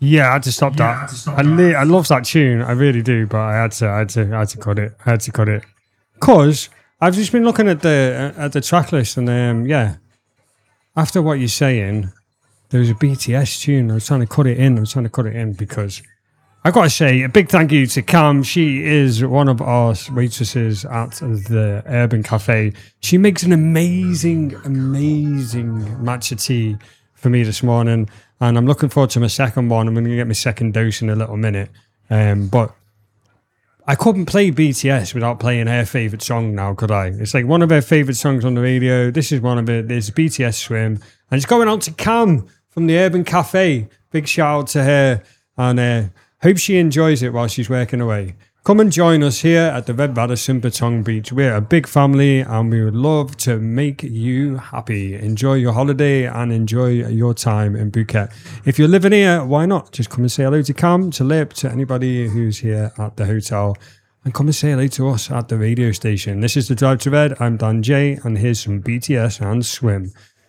Yeah, I had to stop that. I love that tune. I really do, but I had to cut it. I had to cut it. Cause I've just been looking at the track list, and yeah, after what you're saying, there was a BTS tune. I was trying to cut it in because I got to say a big thank you to Cam. She is one of our waitresses at the Urban Cafe. She makes an amazing matcha tea for me this morning, and I'm looking forward to my second one. I'm going to get my second dose in a little minute. But I couldn't play BTS without playing her favourite song now, could I? It's like one of her favourite songs on the radio. This is one of it. There's BTS Swim. And it's going out to Cam from the Urban Cafe. Big shout out to her. And hope she enjoys it while she's working away. Come and join us here at the Red Radisson Patong Beach. We're a big family and we would love to make you happy. Enjoy your holiday and enjoy your time in Phuket. If you're living here, why not? Just come and say hello to Cam, to Lip, to anybody who's here at the hotel. And come and say hello to us at the radio station. This is The Drive to Red. I'm Dan J. And here's some BTS and Swim.